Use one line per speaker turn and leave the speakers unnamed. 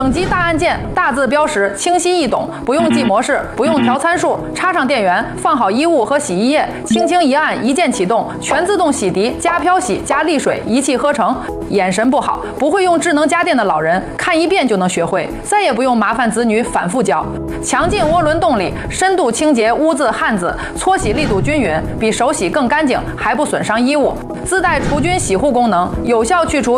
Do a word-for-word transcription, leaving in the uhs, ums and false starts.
省级大按键，大字标识，清晰易懂，不用记模式，不用调参数，插上电源，放好衣物和洗衣液，轻轻一按，一键启动，全自动洗涤，加漂洗，加沥水，一气呵成。眼神不好，不会用智能家电的老人，看一遍就能学会，再也不用麻烦子女反复教。强劲涡轮动力，深度清洁污渍汗渍，搓洗力度均匀，比手洗更干净，还不损伤衣物。自带除菌洗护功能，有效去除